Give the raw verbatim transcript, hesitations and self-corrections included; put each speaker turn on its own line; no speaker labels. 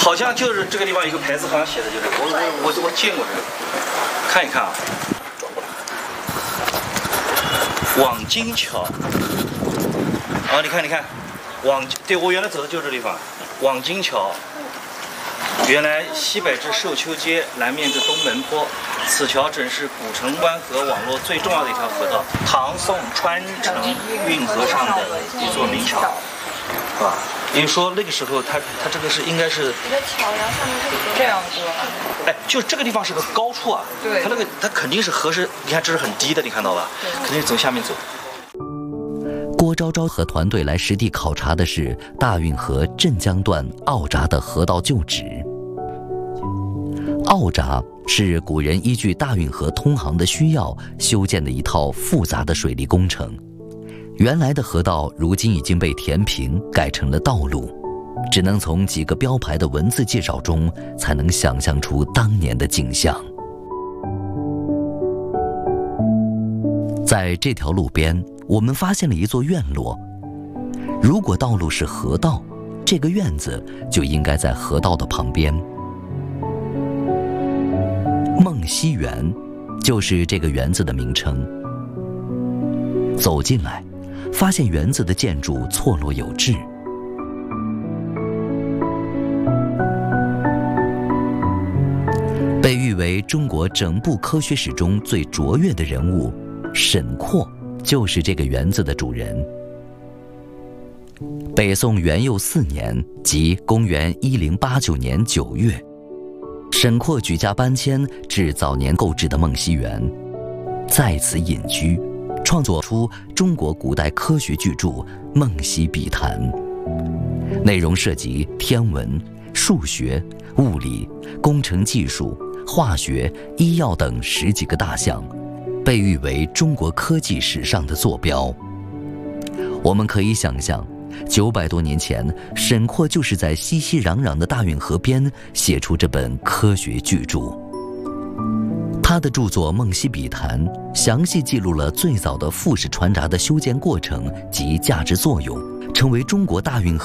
好像就是这个地方有个牌子，好像写的就是我我我我见过这个，看一看啊。网金桥。啊，你看你看，网对我原来走的就是这地方，网金桥。原来西北至寿丘街，南面至东门坡，此桥正是古城湾河网络最重要的一条河道，唐宋穿城运河上的一座名桥，啊，因为说那个时候它它这个是应该是
一个桥，然后上面是这样子。
哎，就这个地方是个高处啊，
对，
它那个它肯定是河是，你看这是很低的，你看到吧？肯定是从下面走。
郭昭昭和团队来实地考察的是大运河镇江段奥闸的河道旧址。奥闸是古人依据大运河通航的需要修建的一套复杂的水利工程。原来的河道如今已经被填平，改成了道路，只能从几个标牌的文字介绍中才能想象出当年的景象。在这条路边，我们发现了一座院落。如果道路是河道，这个院子就应该在河道的旁边。梦溪园就是这个园子的名称。走进来，发现园子的建筑错落有致。被誉为中国整部科学史中最卓越的人物，沈括就是这个园子的主人。北宋元佑四年，即公元一零八九年九月，沈括举家搬迁至早年购置的梦溪园，在此隐居，创作出中国古代科学巨著《梦溪笔谈》，内容涉及天文、数学、物理、工程技术、化学、医药等十几个大项，被誉为中国科技史上的坐标。我们可以想象，九百多年前，沈括就是在熙熙攘攘的大运河边写出这本科学巨著。他的著作《梦溪笔谈》详细记录了最早的复式船闸的修建过程及价值作用，成为中国大运河